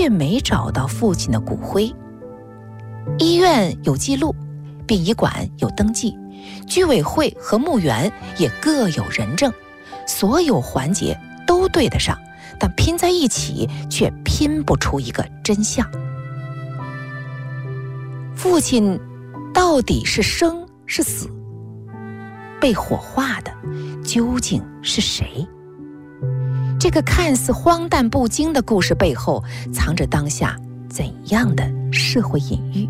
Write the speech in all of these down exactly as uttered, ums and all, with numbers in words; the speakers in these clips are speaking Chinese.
却没找到父亲的骨灰。医院有记录，殡仪馆有登记，居委会和墓园也各有人证，所有环节都对得上，但拼在一起却拼不出一个真相。父亲到底是生是死？被火化的究竟是谁？这个看似荒诞不经的故事背后，藏着当下怎样的社会隐喻？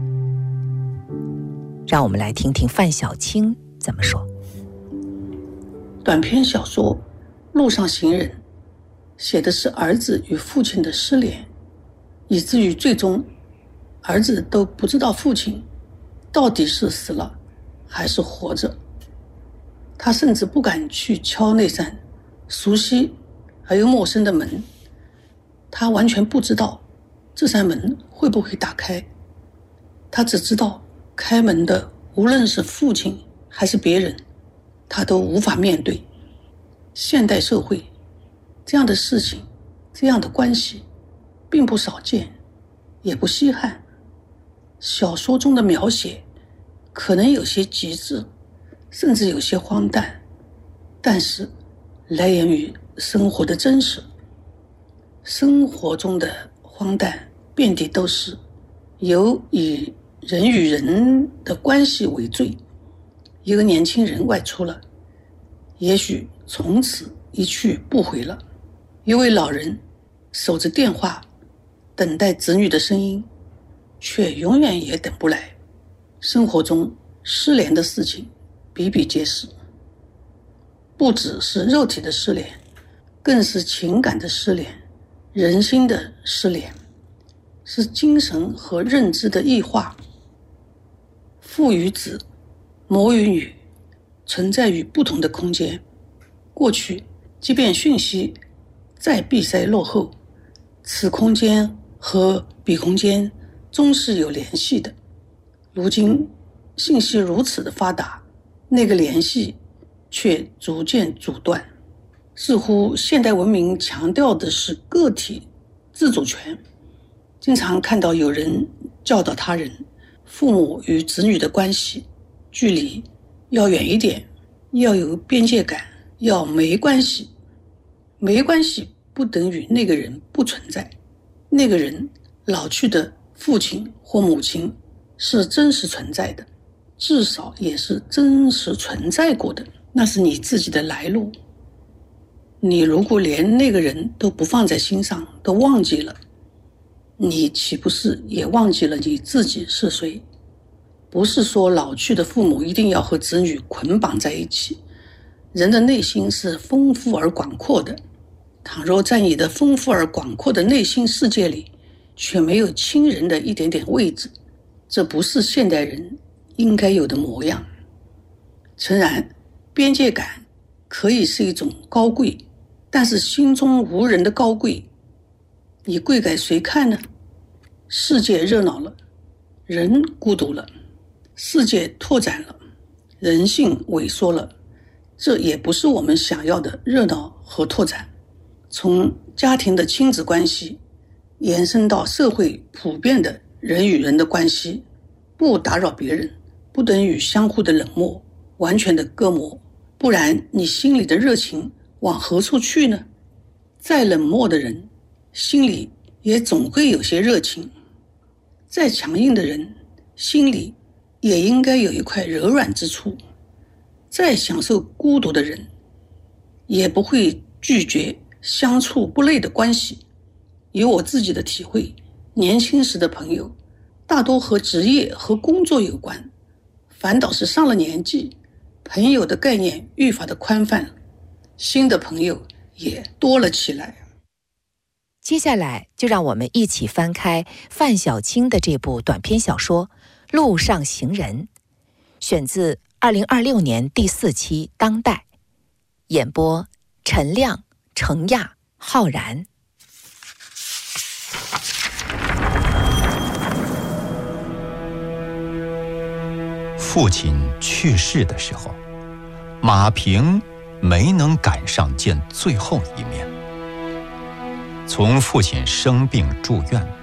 让我们来听听范小青怎么说。 短篇小说《路上行人》写的是儿子与父亲的失联，以至于最终儿子都不知道父亲到底是死了还是活着。他甚至不敢去敲那扇熟悉而又陌生的门，他完全不知道这扇门会不会打开。他只知道开门的无论是父亲还是别人，他都无法面对。现代社会这样的事情，这样的关系并不少见，也不稀罕。小说中的描写可能有些极致，甚至有些荒诞，但是来源于生活的真实。生活中的荒诞遍地都是，有以人与人的关系为罪。一个年轻人外出了，也许从此一去不回了。一位老人守着电话，等待子女的声音，却永远也等不来。生活中失联的事情比比皆是，不只是肉体的失联，更是情感的失联，人心的失联，是精神和认知的异化。父与子，母与女，存在于不同的空间。过去，即便讯息再闭塞落后，此空间和彼空间终是有联系的。如今信息如此的发达，那个联系却逐渐阻断。似乎现代文明强调的是个体自主权，经常看到有人教导他人，父母与子女的关系距离要远一点，要有边界感，要没关系。没关系不等于那个人不存在，那个人老去的父亲或母亲是真实存在的，至少也是真实存在过的，那是你自己的来路。你如果连那个人都不放在心上，都忘记了，你岂不是也忘记了你自己是谁？不是说老去的父母一定要和子女捆绑在一起，人的内心是丰富而广阔的，倘若在你的丰富而广阔的内心世界里，却没有亲人的一点点位置，这不是现代人应该有的模样。诚然，边界感可以是一种高贵，但是心中无人的高贵，你贵给谁看呢？世界热闹了，人孤独了；世界拓展了，人性萎缩了。这也不是我们想要的热闹和拓展。从家庭的亲子关系延伸到社会普遍的人与人的关系，不打扰别人不等于相互的冷漠，完全的隔膜，不然你心里的热情往何处去呢？再冷漠的人心里也总会有些热情，再强硬的人心里也应该有一块柔软之处，再享受孤独的人也不会拒绝相处不累的关系。以我自己的体会，年轻时的朋友大多和职业和工作有关，反倒是上了年纪，朋友的概念愈发的宽泛，新的朋友也多了起来。 接下来就让我们一起翻开范小青的这部短篇小说《路上行人》，选自二零二六年第四期《当代》，演播陈亮、程亚、浩然。 父亲去世的时候，马平没能赶上见最后一面。从父亲生病住院